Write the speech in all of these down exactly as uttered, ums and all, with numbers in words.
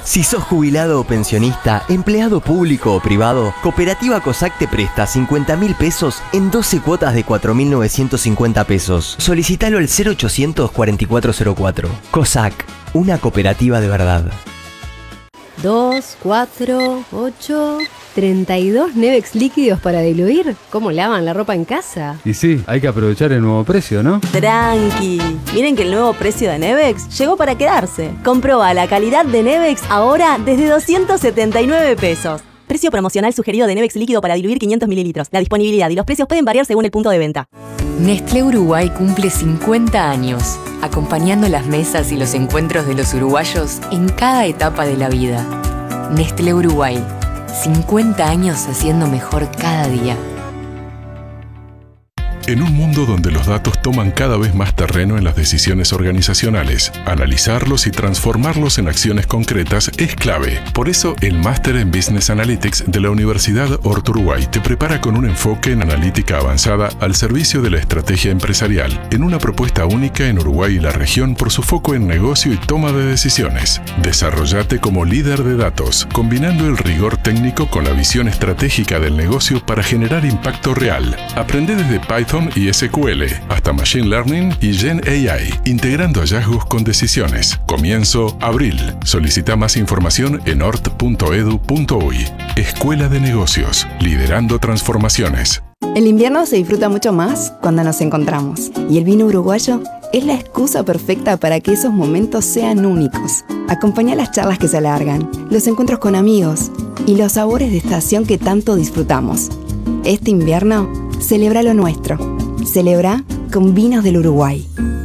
Si sos jubilado o pensionista, empleado público o privado, Cooperativa COSAC te presta cincuenta mil pesos en doce cuotas de cuatro mil novecientos cincuenta pesos. Solicitalo al cero ochocientos cuarenta y cuatro cero cuatro. COSAC, una cooperativa de verdad. dos, cuatro, ocho... ¿treinta y dos Nevex líquidos para diluir? ¿Cómo lavan la ropa en casa? Y sí, hay que aprovechar el nuevo precio, ¿no? Tranqui, miren que el nuevo precio de Nevex llegó para quedarse. Comproba la calidad de Nevex ahora desde doscientos setenta y nueve pesos. Precio promocional sugerido de Nevex líquido para diluir quinientos mililitros. La disponibilidad y los precios pueden variar según el punto de venta. Nestlé Uruguay cumple cincuenta años, acompañando las mesas y los encuentros de los uruguayos en cada etapa de la vida. Nestlé Uruguay, cincuenta años haciendo mejor cada día. En un mundo donde los datos toman cada vez más terreno en las decisiones organizacionales, analizarlos y transformarlos en acciones concretas es clave. Por eso, el Máster en Business Analytics de la Universidad Hort Uruguay te prepara con un enfoque en analítica avanzada al servicio de la estrategia empresarial, en una propuesta única en Uruguay y la región por su foco en negocio y toma de decisiones. Desarrollate como líder de datos, combinando el rigor técnico con la visión estratégica del negocio para generar impacto real. Aprende desde Python y S Q L, hasta Machine Learning y Gen A I, integrando hallazgos con decisiones. Comienzo abril. Solicita más información en hort punto edu punto uy. Escuela de Negocios, liderando transformaciones. El invierno se disfruta mucho más cuando nos encontramos, y el vino uruguayo es la excusa perfecta para que esos momentos sean únicos. Acompaña las charlas que se alargan, los encuentros con amigos y los sabores de estación que tanto disfrutamos. Este invierno, celebra lo nuestro. Celebra con vinos del Uruguay.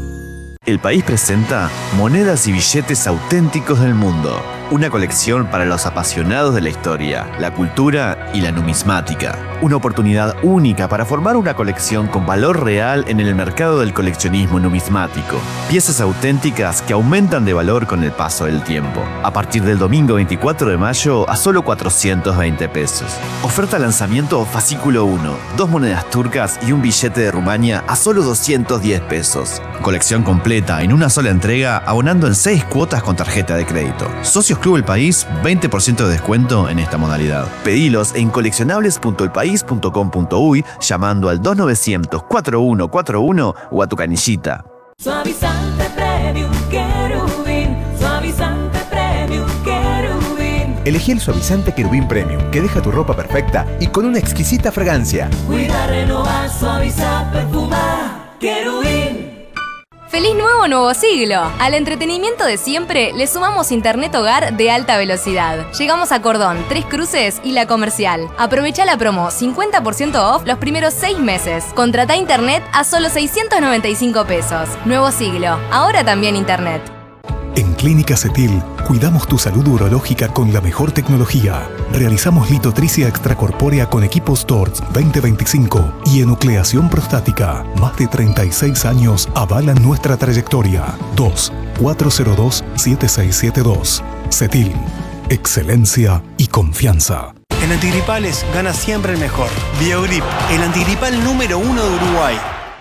El País presenta Monedas y billetes auténticos del mundo. Una colección para los apasionados de la historia, la cultura y la numismática. Una oportunidad única para formar una colección con valor real en el mercado del coleccionismo numismático. Piezas auténticas que aumentan de valor con el paso del tiempo. A partir del domingo veinticuatro de mayo a solo cuatrocientos veinte pesos. Oferta lanzamiento fascículo uno. Dos monedas turcas y un billete de Rumania a solo doscientos diez pesos. Colección completa en una sola entrega, abonando en seis cuotas con tarjeta de crédito. Socios Club El País, veinte por ciento de descuento en esta modalidad. Pedilos en coleccionables punto el país punto com punto uy llamando al dos novecientos cuatro uno cuatro uno o a tu canillita. Suavizante Premium Querubín, suavizante Premium Querubín. Elegí el suavizante Querubín Premium, que deja tu ropa perfecta y con una exquisita fragancia. Cuida, renovar, suavizar, perfumar. Querubín. ¡Feliz nuevo nuevo siglo! Al entretenimiento de siempre le sumamos internet hogar de alta velocidad. Llegamos a Cordón, Tres Cruces y La Comercial. Aprovecha la promo cincuenta por ciento off los primeros seis meses. Contrata internet a solo seiscientos noventa y cinco pesos. Nuevo siglo, ahora también internet. En Clínica Cetil, cuidamos tu salud urológica con la mejor tecnología. Realizamos litotricia extracorpórea con equipos TORCH veinte veinticinco y enucleación prostática. Más de treinta y seis años avalan nuestra trayectoria. dos cuatro cero dos siete seis siete dos. Cetil. Excelencia y confianza. En antigripales gana siempre el mejor. Biogrip, el antigripal número uno de Uruguay.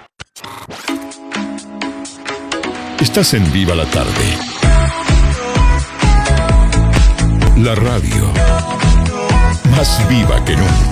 Estás en Viva la Tarde. La radio, más viva que nunca.